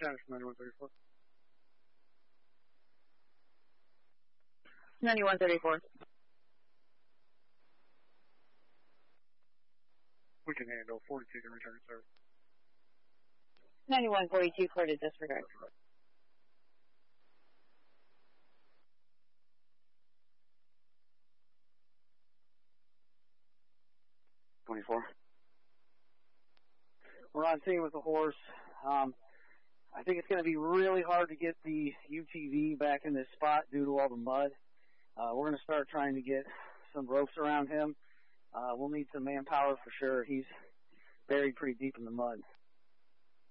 Cash 9134. 9134. We can handle 42 can return service. 9142, clear to disregard. We're on scene with the horse. I think it's going to be really hard to get the UTV back in this spot due to all the mud. We're going to start trying to get some ropes around him. We'll need some manpower for sure. He's buried pretty deep in the mud.